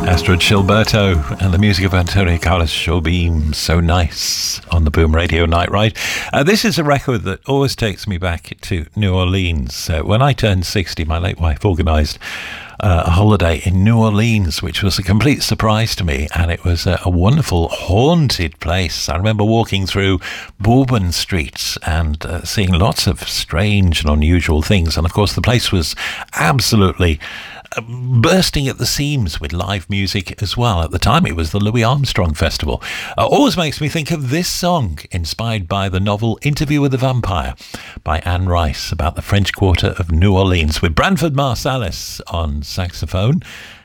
Astrid Gilberto and the music of Antonio Carlos Jobim, So Nice, on the Boom Radio Night Ride. This is a record that always takes me back to New Orleans. When I turned 60, my late wife organised a holiday in New Orleans, which was a complete surprise to me, and it was a wonderful haunted place. I remember walking through Bourbon Street and seeing lots of strange and unusual things, and of course the place was absolutely bursting at the seams with live music as well. At the time it was the Louis Armstrong Festival. Always makes me think of this song, inspired by the novel Interview with the Vampire by Anne Rice, about the French Quarter of New Orleans, with Branford Marsalis on saxophone